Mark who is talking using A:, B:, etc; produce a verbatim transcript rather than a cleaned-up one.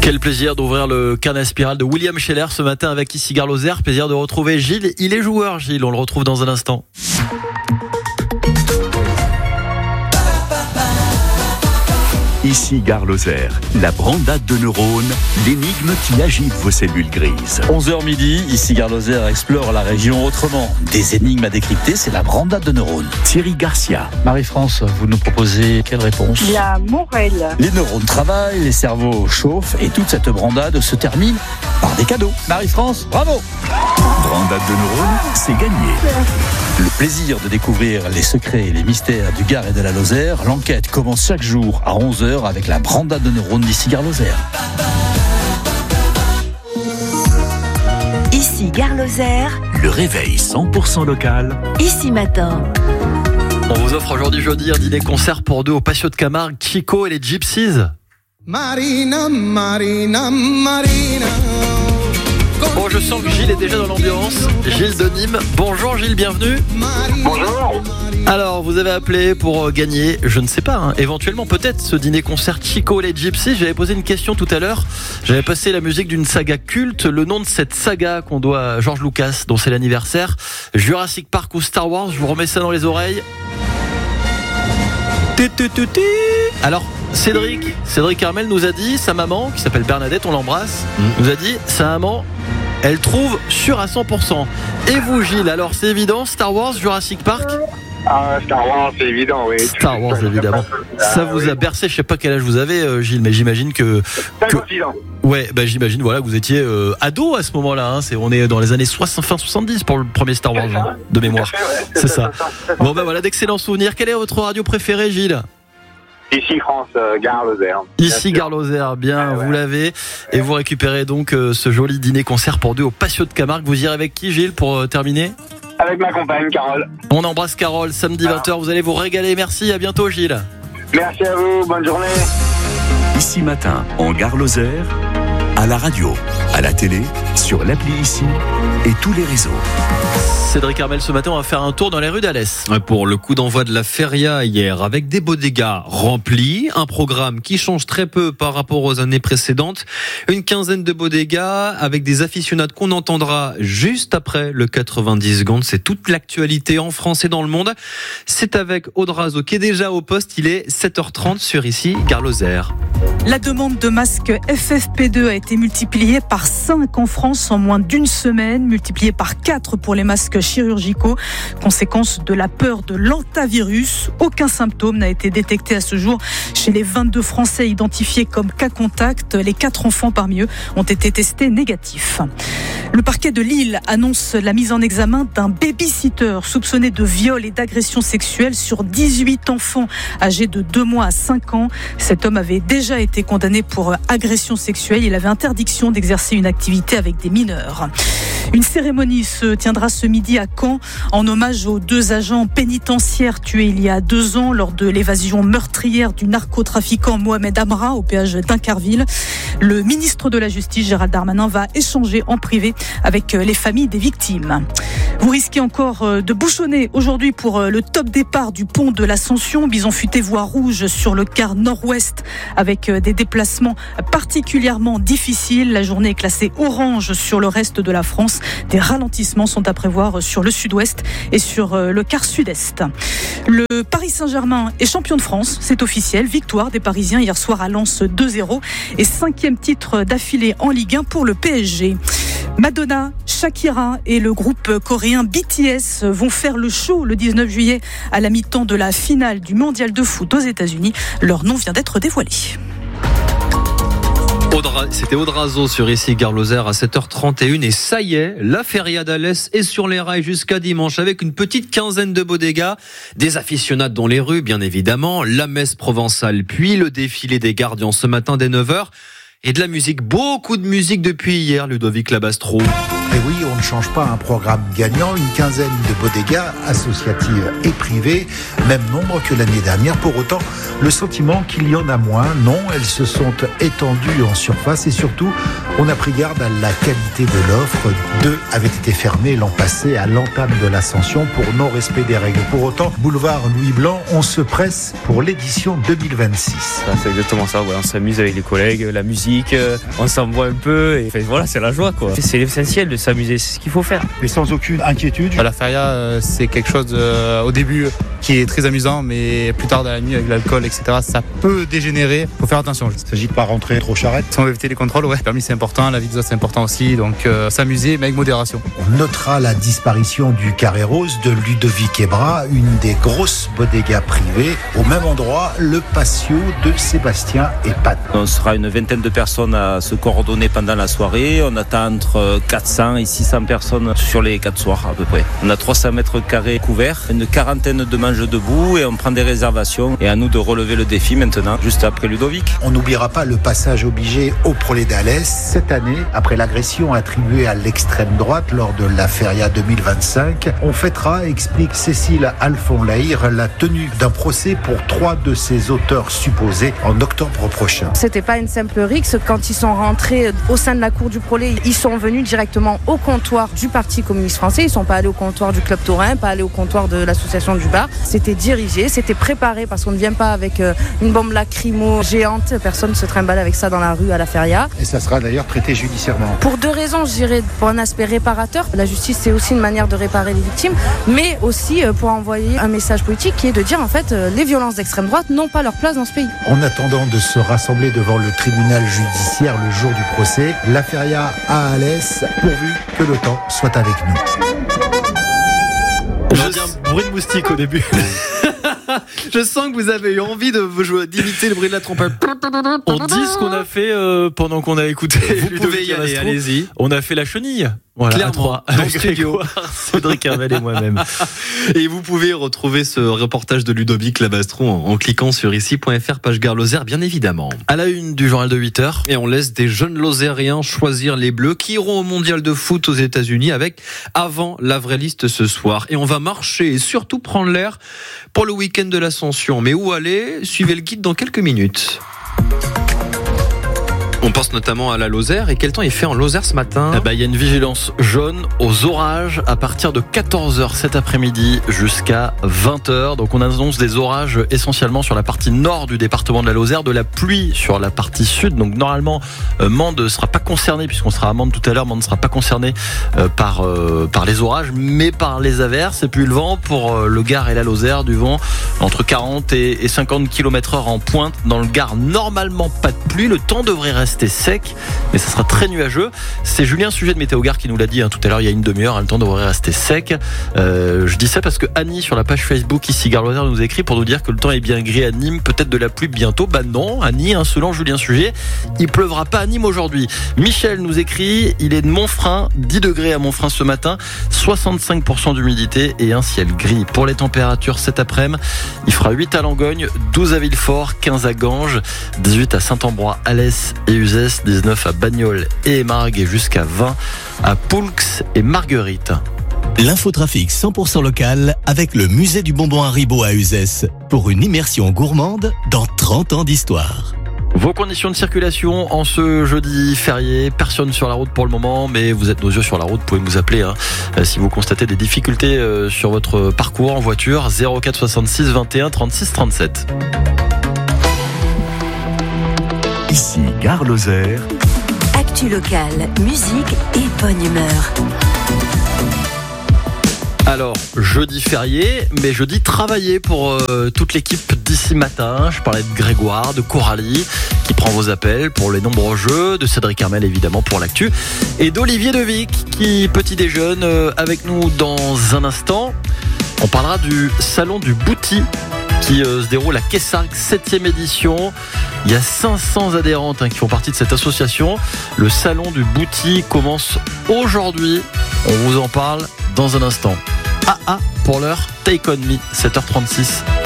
A: Quel plaisir d'ouvrir le carnet spirale de William Scheller ce matin avec ici Gare Lozère. Plaisir de retrouver Gilles. Il est joueur, Gilles. On le retrouve dans un instant.
B: Ici Gare Lozère, la brandade de neurones, l'énigme qui agite vos cellules grises.
C: onze heures midi, ici Gare Lozère explore la région autrement. Des énigmes à décrypter, c'est la brandade de neurones.
B: Thierry Garcia.
C: Marie-France, vous nous proposez quelle réponse?
D: La morelle.
C: Les neurones travaillent, les cerveaux chauffent et toute cette brandade se termine par des cadeaux. Marie-France, bravo!
B: Brandade de neurones, c'est gagné.
C: Le plaisir de découvrir les secrets et les mystères du Gard et de la Lozère. L'enquête commence chaque jour à onze heures avec la brandade de neurones d'ici Gare Lozère.
E: Ici Gare Lozère,
B: Le réveil cent pour cent local.
E: ici matin.
A: On vous offre aujourd'hui jeudi un dîner-concert pour deux au Patio de Camargue, Chico et les Gypsies.
F: Marina, Marina, Marina.
A: Bon, je sens que Gilles est déjà dans l'ambiance. Gilles de Nîmes. Bonjour Gilles, bienvenue.
D: Bonjour.
A: Alors, vous avez appelé pour gagner, je ne sais pas, hein, éventuellement peut-être ce dîner-concert Chico et les Gypsies. J'avais posé une question tout à l'heure. J'avais passé la musique d'une saga culte. Le nom de cette saga qu'on doit à George Lucas, dont c'est l'anniversaire, Jurassic Park ou Star Wars. Je vous remets ça dans les oreilles. Alors, Cédric, Cédric Carmel nous a dit, sa maman, qui s'appelle Bernadette, on l'embrasse, mmh. nous a dit, sa maman, elle trouve sûr à cent pour cent. Et vous Gilles, alors c'est évident, Star Wars, Jurassic Park?
D: Ah, Star Wars, c'est évident, oui.
A: Star Wars, évidemment. Ça vous a bercé, je sais pas quel âge vous avez, euh, Gilles, mais j'imagine que... que... Ouais, bah j'imagine voilà, que vous étiez euh, ado à ce moment-là. Hein. C'est, on est dans les années soixante, fin soixante-dix pour le premier Star Wars, hein, de mémoire. C'est, c'est ça. Bon, bah voilà, d'excellents souvenirs. Quelle est votre radio préférée, Gilles?
D: Ici France, euh, Gare Lozère.
A: Ici Gare Lozère, bien, ouais, ouais. Vous l'avez. Et vous récupérez donc euh, ce joli dîner-concert pour deux au Patio de Camargue. Vous irez avec qui, Gilles, pour euh, terminer?
D: Avec ma compagne, Carole.
A: On embrasse Carole, samedi ah. vingt heures. Vous allez vous régaler. Merci, à bientôt, Gilles.
D: Merci à vous, bonne journée.
B: Ici matin, en Gare Lozère, à la radio, à la télé, sur l'appli Ici et tous les réseaux.
A: Cédric Carmel, ce matin, on va faire un tour dans les rues d'Alès.
G: Pour le coup d'envoi de la feria hier, avec des bodegas remplis, un programme qui change très peu par rapport aux années précédentes. Une quinzaine de bodegas avec des aficionados qu'on entendra juste après le quatre-vingt-dix secondes. C'est toute l'actualité en France et dans le monde. C'est avec Aude Razo qui est déjà au poste. Il est sept heures trente sur ici, Gare Lozère.
H: La demande de masques F F P deux a été multipliée par cinq en France en moins d'une semaine, multipliée par quatre pour les masques chirurgicaux. Conséquence de la peur de l'antavirus. Aucun symptôme n'a été détecté à ce jour chez les vingt-deux Français identifiés comme cas contact. Les quatre enfants parmi eux ont été testés négatifs. Le parquet de Lille annonce la mise en examen d'un baby-sitter soupçonné de viol et d'agression sexuelle sur dix-huit enfants âgés de deux mois à cinq ans. Cet homme avait déjà été condamné pour agression sexuelle. Il avait interdiction d'exercer une activité avec des mineurs. Une cérémonie se tiendra ce midi à Caen en hommage aux deux agents pénitentiaires tués il y a deux ans lors de l'évasion meurtrière du narcotrafiquant Mohamed Amra au péage d'Incarville. Le ministre de la Justice, Gérald Darmanin, va échanger en privé avec les familles des victimes. Vous risquez encore de bouchonner aujourd'hui pour le top départ du pont de l'Ascension. Bison Futé voie rouge sur le quart nord-ouest avec des déplacements particulièrement difficiles. La journée est classée orange sur le reste de la France. Des ralentissements sont à prévoir sur le sud-ouest et sur le quart sud-est. Le Paris Saint-Germain est champion de France, c'est officiel. Victoire des Parisiens hier soir à Lens deux zéro et cinquième titre d'affilée en Ligue un pour le P S G. Madonna, Shakira et le groupe coréen B T S vont faire le show le dix-neuf juillet à la mi-temps de la finale du mondial de foot aux États-Unis. Leur nom vient d'être dévoilé.
G: C'était Aude Razo sur ici Gare Lozère à sept heures trente et une et ça y est, la feria d'Alès est sur les rails jusqu'à dimanche avec une petite quinzaine de bodegas, des aficionados dans les rues bien évidemment, la messe provençale puis le défilé des gardiens ce matin dès neuf heures et de la musique, beaucoup de musique depuis hier, Ludovic Labastro.
I: Mais oui, on ne change pas un programme gagnant, une quinzaine de bodegas associatives et privées, même nombre que l'année dernière. Pour autant, le sentiment qu'il y en a moins, non, elles se sont étendues en surface et surtout, on a pris garde à la qualité de l'offre. Deux avaient été fermées l'an passé à l'entame de l'ascension pour non-respect des règles. Pour autant, boulevard Louis Blanc, on se presse pour l'édition deux mille vingt-six.
J: Ça, c'est exactement ça, ouais. On s'amuse avec les collègues, la musique, on s'envoie un peu et enfin, voilà, c'est la joie quoi. C'est l'essentiel de s'amuser, c'est ce qu'il faut faire.
I: Et sans aucune inquiétude.
K: La feria, c'est quelque chose euh, au début qui est très amusant, mais plus tard dans la nuit avec l'alcool, et cetera, ça peut dégénérer. Faut faire attention.
I: Il s'agit de pas rentrer trop charrette.
K: Si on veut éviter les contrôles, ouais. Le permis c'est important, la visa c'est important aussi, donc euh, s'amuser mais avec modération.
I: On notera la disparition du carré rose de Ludovic Ebra, une des grosses bodegas privées. Au même endroit, le patio de Sébastien et Pat.
L: On sera une vingtaine de personnes à se coordonner pendant la soirée. On attend entre quatre cents et six cents personnes sur les quatre soirs à peu près. On a trois cents mètres carrés couverts, une quarantaine de manches debout et on prend des réservations. Et à nous de relever le défi maintenant, juste après Ludovic.
I: On n'oubliera pas le passage obligé au Prolet d'Alès. Cette année, après l'agression attribuée à l'extrême droite lors de la Feria deux mille vingt-cinq, on fêtera, explique Cécile Alphonleir, la tenue d'un procès pour trois de ses auteurs supposés en octobre prochain.
M: C'était pas une simple rixe. Quand ils sont rentrés au sein de la cour du Prolet, ils sont venus directement au comptoir du Parti communiste français. Ils sont pas allés au comptoir du Club Taurin, pas allés au comptoir de l'association du bar. C'était dirigé, c'était préparé parce qu'on ne vient pas avec une bombe lacrymo géante. Personne ne se trimballe avec ça dans la rue à la Feria.
I: Et ça sera d'ailleurs traité judiciairement.
M: Pour deux raisons, je dirais pour un aspect réparateur. La justice, c'est aussi une manière de réparer les victimes, mais aussi pour envoyer un message politique qui est de dire en fait les violences d'extrême droite n'ont pas leur place dans ce pays.
I: En attendant de se rassembler devant le tribunal judiciaire le jour du procès, la Feria à Alès, pourvu que le temps soit avec nous.
A: J'ai dit un bruit de moustique au début. Je sens que vous avez eu envie de jouer, d'imiter le bruit de la trompette. On dit ce qu'on a fait euh, pendant qu'on a écouté.
G: Vous Ludovic pouvez y aller, Castro. Allez-y.
A: On a fait la chenille. Voilà,
G: clairement, dans le studio.
A: Cédric Hermel et moi-même.
G: Et vous pouvez retrouver ce reportage de Ludovic Labastron en, en cliquant sur ici point f r, page Gare Lozère, bien évidemment.
A: À la une du journal de huit heures.
G: Et on laisse des jeunes Lozériens choisir les Bleus qui iront au mondial de foot aux États-Unis avec avant la vraie liste ce soir. Et on va marcher et surtout prendre l'air pour le week-end de l'Ascension. Mais où aller ? Suivez le guide dans quelques minutes. On pense notamment à la Lozère. Et quel temps il fait en Lozère ce matin ?
A: Eh ben, il y a une vigilance jaune aux orages à partir de quatorze heures cet après-midi jusqu'à vingt heures. Donc on annonce des orages essentiellement sur la partie nord du département de la Lozère, de la pluie sur la partie sud. Donc normalement, euh, Mende ne sera pas concerné, puisqu'on sera à Mende tout à l'heure. Mende ne sera pas concerné euh, par, euh, par les orages, mais par les averses. Et puis le vent pour euh, le Gard et la Lozère, du vent entre quarante et cinquante kilomètres heure en pointe. Dans le Gard, normalement pas de pluie. Le temps devrait rester sec, mais ça sera très nuageux. C'est Julien Sujet de Météo Gare qui nous l'a dit hein, tout à l'heure, il y a une demi-heure, hein, le temps devrait rester sec. Euh, je dis ça parce que Annie sur la page Facebook ici Gare Lozère nous écrit pour nous dire que le temps est bien gris à Nîmes, peut-être de la pluie bientôt. Bah non, Annie, hein, selon Julien Sujet, il pleuvra pas à Nîmes aujourd'hui. Michel nous écrit, il est de Montfrin, dix degrés à Montfrin ce matin, soixante-cinq pour cent d'humidité et un ciel gris. Pour les températures cet après-midi, il fera huit à Langogne, douze à Villefort, quinze à Ganges, dix-huit à Saint-Ambrois, Alès et Uzès, dix-neuf à Bagnols et Émargues et jusqu'à vingt à Poulx et Marguerite.
N: L'infotrafic cent pour cent local avec le musée du bonbon Haribo à Uzès pour une immersion gourmande dans trente ans d'histoire.
A: Vos conditions de circulation en ce jeudi férié, personne sur la route pour le moment, mais vous êtes nos yeux sur la route, vous pouvez nous appeler hein, si vous constatez des difficultés euh, sur votre parcours en voiture, zéro quatre soixante-six vingt et un trente-six trente-sept.
B: Ici Gare Lozère.
E: Actu locale, musique et bonne humeur.
A: Alors, jeudi férié, mais jeudi travaillé pour euh, toute l'équipe d'ici matin. Je parlais de Grégoire, de Coralie, qui prend vos appels pour les nombreux jeux, de Cédric Hermel évidemment pour l'actu, et d'Olivier Devic qui petit déjeune euh, avec nous dans un instant. On parlera du salon du Bouti qui euh, se déroule à Kessargues, septième édition. Il y a cinq cents adhérentes hein, qui font partie de cette association. Le salon du Bouti commence aujourd'hui. On vous en parle dans un instant. Ah ah, pour l'heure, Take On Me, sept heures trente-six.